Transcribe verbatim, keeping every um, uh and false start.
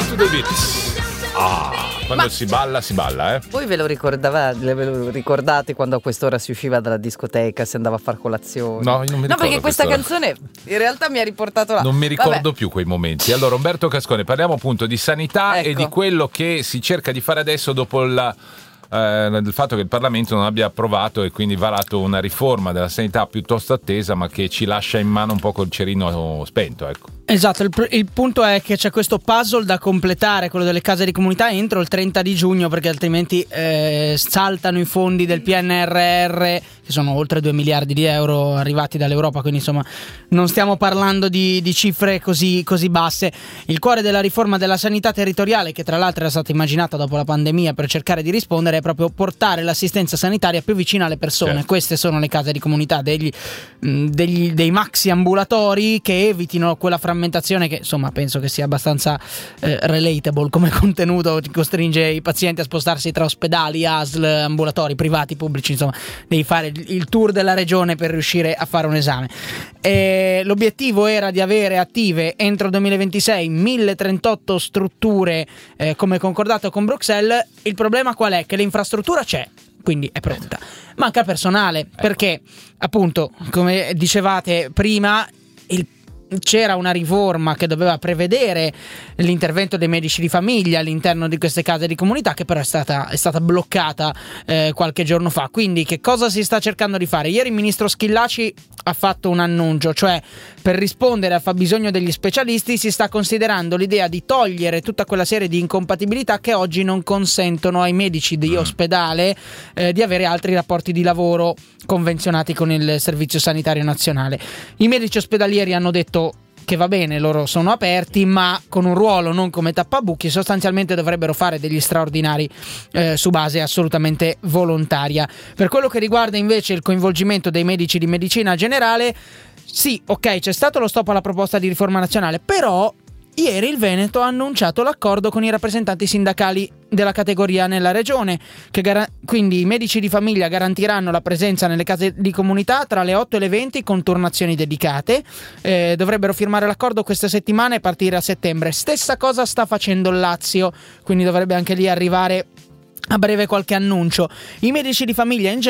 to the beat. Ah, quando Ma si balla, si balla, eh. Voi ve lo ricordavate, ve lo ricordate quando a quest'ora si usciva dalla discoteca, si andava a far colazione? No, io non mi ricordo. No, perché questa quest'ora. canzone in realtà mi ha riportato là. Non mi ricordo Vabbè. più quei momenti. Allora, Umberto Cascone, parliamo appunto di sanità Ecco. e di quello che si cerca di fare adesso dopo la Eh, del fatto che il Parlamento non abbia approvato e quindi varato una riforma della sanità piuttosto attesa, ma che ci lascia in mano un po' col cerino spento, ecco. Esatto, il, il punto è che c'è questo puzzle da completare, quello delle case di comunità, entro il trenta di giugno, perché altrimenti eh, saltano i fondi del P N R R, che sono oltre due miliardi di euro arrivati dall'Europa, quindi insomma non stiamo parlando di, di cifre così, così basse. Il cuore della riforma della sanità territoriale, che tra l'altro era stata immaginata dopo la pandemia per cercare di rispondere, è proprio portare l'assistenza sanitaria più vicina alle persone. Certo. Queste sono le case di comunità, degli, mh, degli, dei maxi ambulatori che evitino quella frammentazione che insomma penso che sia abbastanza eh, relatable come contenuto, costringe i pazienti a spostarsi tra ospedali, A S L, ambulatori privati, pubblici, insomma devi fare il tour della regione per riuscire a fare un esame. E l'obiettivo era di avere attive entro duemilaventisei mille trentotto strutture eh, come concordato con Bruxelles. Il problema qual è? Che l'infrastruttura c'è, quindi è pronta, manca personale, ecco. Perché appunto, come dicevate prima, il c'era una riforma che doveva prevedere l'intervento dei medici di famiglia all'interno di queste case di comunità, che però è stata, è stata bloccata eh, qualche giorno fa. Quindi che cosa si sta cercando di fare? Ieri il ministro Schillaci ha fatto un annuncio, cioè per rispondere al fabbisogno degli specialisti si sta considerando l'idea di togliere tutta quella serie di incompatibilità che oggi non consentono ai medici di ospedale eh, di avere altri rapporti di lavoro convenzionati con il Servizio Sanitario Nazionale. I medici ospedalieri hanno detto che va bene, loro sono aperti, ma con un ruolo non come tappabuchi, sostanzialmente dovrebbero fare degli straordinari eh, su base assolutamente volontaria. Per quello che riguarda invece il coinvolgimento dei medici di medicina generale, sì, ok, c'è stato lo stop alla proposta di riforma nazionale, però ieri il Veneto ha annunciato l'accordo con i rappresentanti sindacali della categoria nella regione, che gar- quindi i medici di famiglia garantiranno la presenza nelle case di comunità tra le otto e le venti con turnazioni dedicate. Eh, dovrebbero firmare l'accordo queste settimane e partire a settembre. Stessa cosa sta facendo il Lazio, quindi dovrebbe anche lì arrivare a breve qualche annuncio. I medici di famiglia in generale